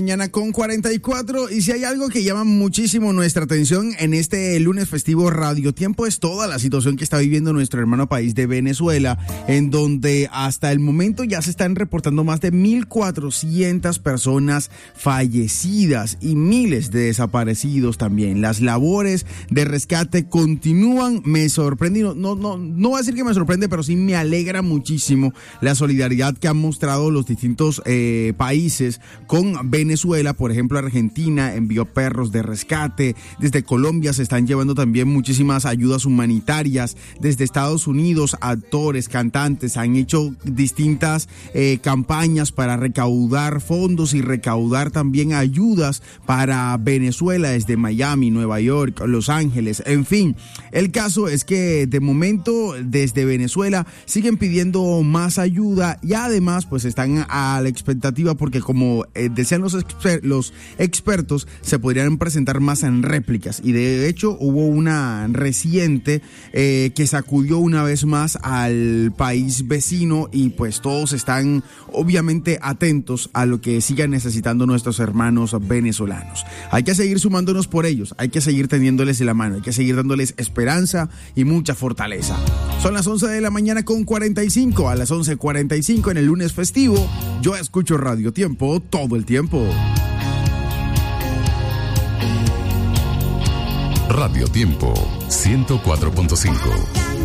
Mañana con 44, y si hay algo que llama muchísimo nuestra atención en este lunes festivo Radio Tiempo es toda la situación que está viviendo nuestro hermano país de Venezuela, en donde hasta el momento ya se están reportando más de 1,400 personas fallecidas y miles de desaparecidos también. Las labores de rescate continúan. Me sorprende, no voy a decir que me sorprende, pero sí me alegra muchísimo la solidaridad que han mostrado los distintos países con Venezuela. Por ejemplo, Argentina envió perros de rescate. Desde Colombia se están llevando también muchísimas ayudas humanitarias. Desde Estados Unidos, actores, cantantes han hecho distintas campañas para recaudar fondos y recaudar también ayudas para Venezuela desde Miami, Nueva York, Los Ángeles, en fin. El caso es que de momento desde Venezuela siguen pidiendo más ayuda y además pues están a la expectativa porque como decían los expertos, se podrían presentar más en réplicas, y de hecho hubo una reciente que sacudió una vez más al país vecino, y pues todos están obviamente atentos a lo que sigan necesitando nuestros hermanos venezolanos. Hay que seguir sumándonos por ellos, hay que seguir tendiéndoles la mano, hay que seguir dándoles esperanza y mucha fortaleza. Son las 11 de la mañana con 45, a las 11:45 en el lunes festivo. Yo escucho Radio Tiempo todo el tiempo. Radio Tiempo 104.5.